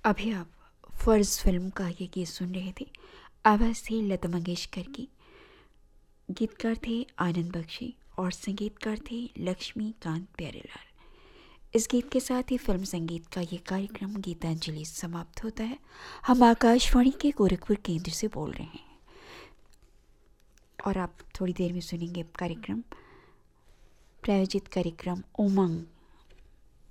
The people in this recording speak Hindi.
अभी आप फ़र्ज़ फ़िल्म का ये गीत सुन रहे थे। आवाज़ थी लता मंगेशकर की, गीतकार थे आनंद बख्शी और संगीतकार थे लक्ष्मीकांत प्यारेलाल। इस गीत के साथ ही फिल्म संगीत का ये कार्यक्रम गीतांजलि समाप्त होता है। हम आकाशवाणी के गोरखपुर केंद्र से बोल रहे हैं और आप थोड़ी देर में सुनेंगे प्रायोजित कार्यक्रम उमंग